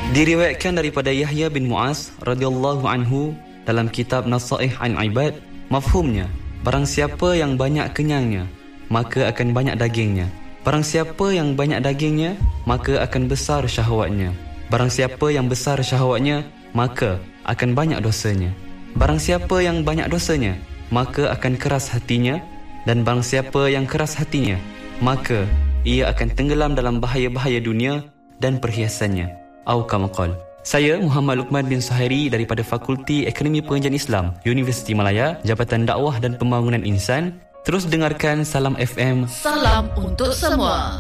Diriwayatkan daripada Yahya bin Mu'az radhiyallahu anhu dalam kitab Nasaih al-Ibad, mafhumnya, barang siapa yang banyak kenyangnya, maka akan banyak dagingnya. Barang siapa yang banyak dagingnya, maka akan besar syahwatnya. Barang siapa yang besar syahwatnya, maka akan banyak dosanya. Barang siapa yang banyak dosanya, maka akan keras hatinya. Dan barang siapa yang keras hatinya, maka ia akan tenggelam dalam bahaya-bahaya dunia dan perhiasannya. Au kama qala. Saya Muhammad Luqman bin Suhairi daripada Fakulti Akademi Pengajian Islam, Universiti Malaya, Jabatan Dakwah dan Pembangunan Insan. Terus dengarkan Salam FM. Salam untuk semua.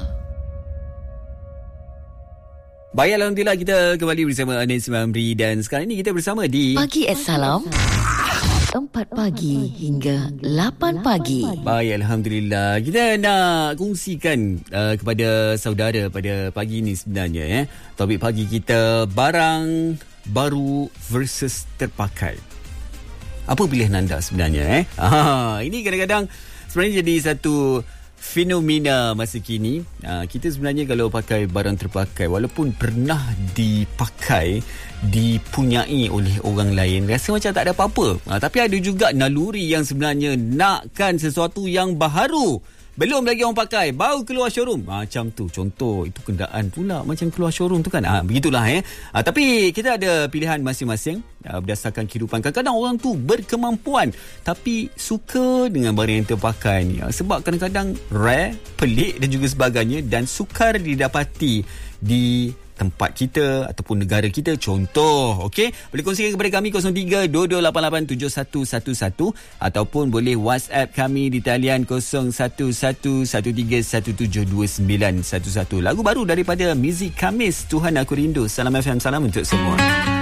Baik, Alhamdulillah kita kembali bersama Anis Mamri dan sekarang ini kita bersama di Pagi Salam. 4 pagi hingga 8 pagi. Baik, Alhamdulillah. Kita nak kongsikan kepada saudara pada pagi ini sebenarnya. Topik pagi kita, barang baru versus terpakai. Apa pilihan anda sebenarnya? Ini kadang-kadang sebenarnya jadi satu fenomena masa kini. Kita sebenarnya kalau pakai barang terpakai, walaupun pernah dipakai, dipunyai oleh orang lain, rasa macam tak ada apa-apa. Tapi ada juga naluri yang sebenarnya nakkan sesuatu yang baharu. Belum lagi orang pakai, baru keluar showroom. Macam tu. Contoh, itu kenderaan pula macam keluar showroom tu kan. Begitulah. Tapi kita ada pilihan masing-masing berdasarkan kehidupan. Kadang-kadang orang tu berkemampuan tapi suka dengan barang yang terpakai ni. Sebab kadang-kadang rare, pelik dan juga sebagainya, dan sukar didapati di tempat kita ataupun negara kita. Contoh, okey, boleh kongsikan kepada kami 03-2288-7111 ataupun boleh WhatsApp kami di talian 0111317911. Lagu baru daripada Muzik Khamis, Tuhan Aku Rindu. Salam FM, salam untuk semua.